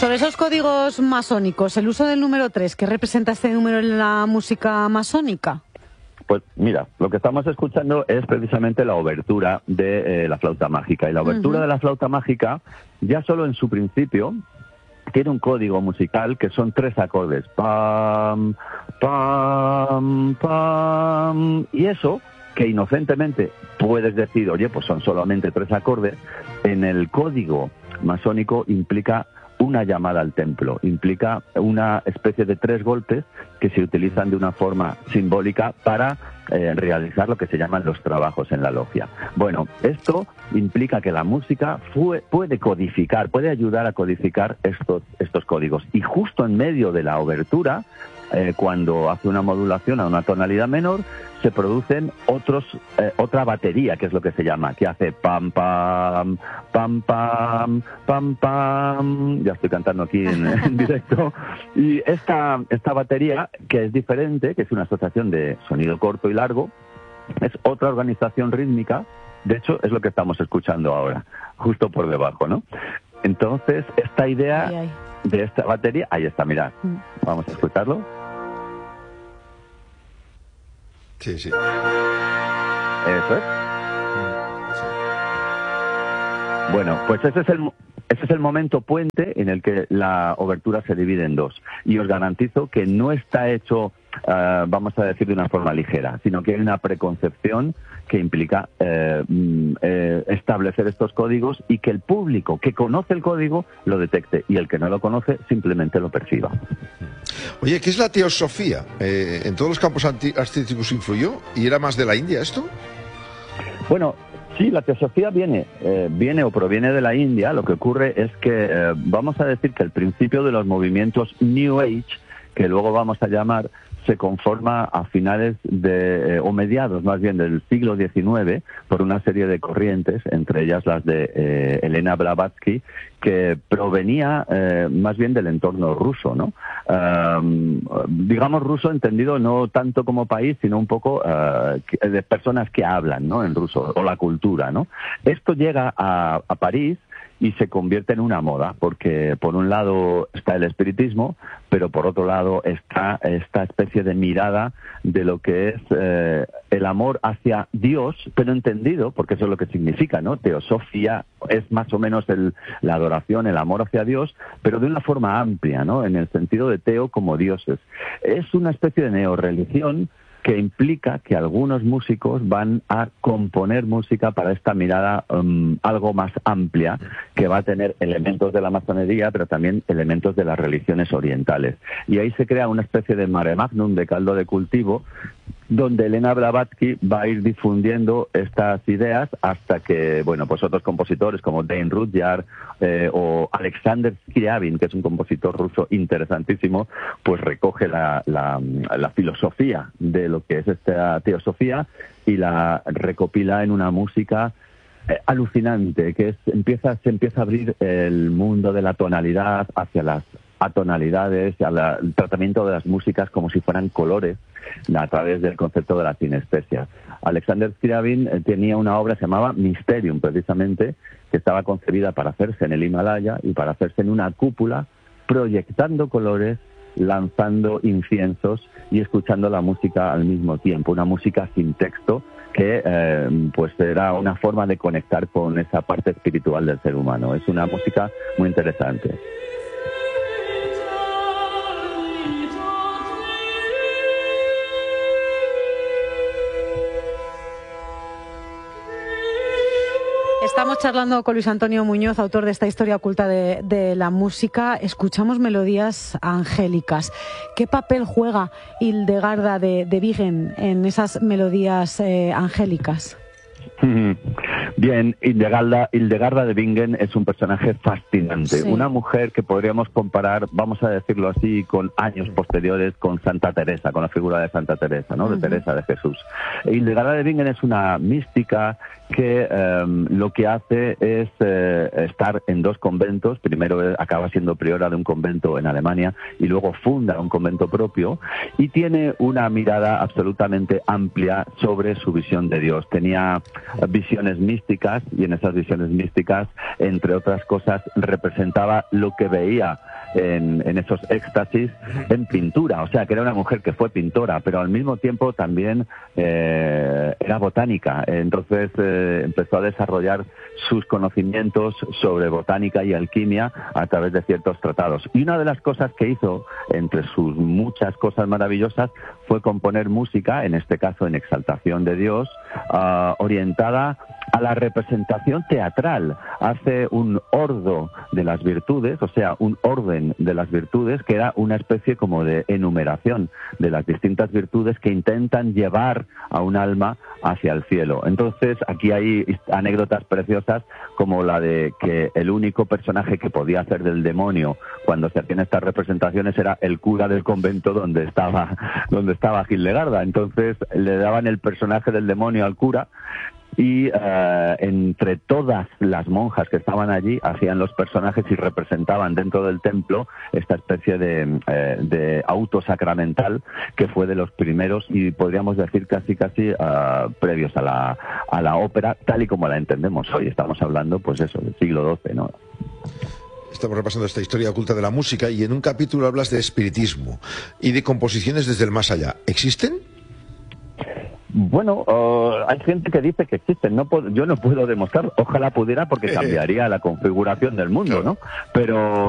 Sobre esos códigos masónicos, el uso del número 3, ¿qué representa este número en la música masónica? Pues mira, lo que estamos escuchando es precisamente la obertura de la flauta mágica. Y la obertura de la flauta mágica, ya solo en su principio, tiene un código musical que son 3 acordes. Pam, pam, pam. Y eso, que inocentemente puedes decir, oye, pues son solamente 3 acordes, en el código masónico implica una llamada al templo, implica una especie de 3 golpes que se utilizan de una forma simbólica para realizar lo que se llaman los trabajos en la logia. Bueno, esto implica que la música puede codificar, puede ayudar a codificar estos códigos. Y justo en medio de la obertura, cuando hace una modulación a una tonalidad menor, se producen otra batería, que es lo que se llama, que hace pam, pam, pam, pam, pam, pam. Ya estoy cantando aquí en directo. Y esta batería, que es diferente, que es una asociación de sonido corto y largo, es otra organización rítmica. De hecho, es lo que estamos escuchando ahora, justo por debajo, ¿no? Entonces, esta idea de esta batería, ahí está, mirad. Vamos a escucharlo. Sí, sí. Eso es. Bueno, pues ese es el momento puente en el que la obertura se divide en 2. Y os garantizo que no está hecho, vamos a decir, de una forma ligera, sino que hay una preconcepción que implica establecer estos códigos y que el público que conoce el código lo detecte y el que no lo conoce simplemente lo perciba. Oye, ¿qué es la teosofía? ¿En todos los campos artísticos influyó? ¿Y era más de la India esto? Bueno, sí, la teosofía viene o proviene de la India. Lo que ocurre es que vamos a decir que el principio de los movimientos New Age, que luego vamos a llamar, se conforma a finales o mediados más bien del siglo XIX por una serie de corrientes, entre ellas las de Elena Blavatsky, que provenía más bien del entorno ruso, ¿no? Digamos ruso entendido no tanto como país, sino un poco de personas que hablan, ¿no?, en ruso, o la cultura, ¿no? Esto llega a París y se convierte en una moda, porque por un lado está el espiritismo, pero por otro lado está esta especie de mirada de lo que es el amor hacia Dios, pero entendido, porque eso es lo que significa, ¿no? Teosofía es más o menos la adoración, el amor hacia Dios, pero de una forma amplia, ¿no?, en el sentido de teo como dioses. Es una especie de neorreligión que implica que algunos músicos van a componer música para esta mirada algo más amplia, que va a tener elementos de la masonería, pero también elementos de las religiones orientales. Y ahí se crea una especie de mare magnum, de caldo de cultivo, donde Elena Blavatsky va a ir difundiendo estas ideas hasta que, bueno, pues otros compositores como Dane Rudhyar o Alexander Scriabin, que es un compositor ruso interesantísimo, pues recoge la filosofía de lo que es esta teosofía y la recopila en una música alucinante, que se empieza a abrir el mundo de la tonalidad hacia las atonalidades, al tratamiento de las músicas como si fueran colores, a través del concepto de la sinestesia. Alexander Scriabin tenía una obra que se llamaba Mysterium, precisamente, que estaba concebida para hacerse en el Himalaya y para hacerse en una cúpula, proyectando colores, lanzando inciensos y escuchando la música al mismo tiempo, una música sin texto que pues era una forma de conectar con esa parte espiritual del ser humano. Es una música muy interesante. Estamos charlando con Luis Antonio Muñoz, autor de esta historia oculta de la música. Escuchamos melodías angélicas. ¿Qué papel juega Hildegarda de Bingen en esas melodías angélicas? Bien, Hildegarda de Bingen es un personaje fascinante, sí. Una mujer que podríamos comparar, vamos a decirlo así, con años posteriores con Santa Teresa, con la figura de Santa Teresa, ¿no? De Teresa de Jesús. Hildegarda de Bingen es una mística que lo que hace es estar en 2 conventos. Primero acaba siendo priora de un convento en Alemania y luego funda un convento propio, y tiene una mirada absolutamente amplia sobre su visión de Dios. Tenía visiones místicas, y en esas visiones místicas, entre otras cosas, representaba lo que veía en esos éxtasis en pintura, o sea que era una mujer que fue pintora, pero al mismo tiempo también era botánica, entonces empezó a desarrollar sus conocimientos sobre botánica y alquimia a través de ciertos tratados. Y una de las cosas que hizo, entre sus muchas cosas maravillosas, fue componer música, en este caso en exaltación de Dios, orientada a la representación teatral. Hace un ordo de las virtudes, o sea, un orden de las virtudes, que era una especie como de enumeración de las distintas virtudes que intentan llevar a un alma hacia el cielo. Entonces, aquí hay anécdotas preciosas como la de que el único personaje que podía hacer del demonio cuando se hacían estas representaciones era el cura del convento donde estaba Hildegarda. Entonces, le daban el personaje del demonio al cura y entre todas las monjas que estaban allí hacían los personajes y representaban dentro del templo esta especie de auto sacramental que fue de los primeros y podríamos decir casi previos a la ópera tal y como la entendemos hoy. Estamos hablando pues eso, del siglo XII, ¿no? Estamos repasando esta historia oculta de la música y en un capítulo hablas de espiritismo y de composiciones desde el más allá. ¿Existen? Bueno, hay gente que dice que existen. Yo no puedo demostrar. Ojalá pudiera porque cambiaría la configuración del mundo, ¿no? Pero